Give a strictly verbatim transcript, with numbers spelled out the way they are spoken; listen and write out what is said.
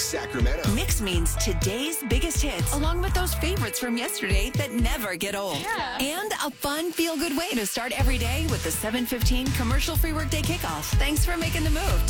Sacramento. Mix means today's biggest hits, along with those favorites from yesterday that never get old. Yeah. And a fun, feel-good way to start every day with the seven fifteen commercial-free workday kickoff. Thanks for making the move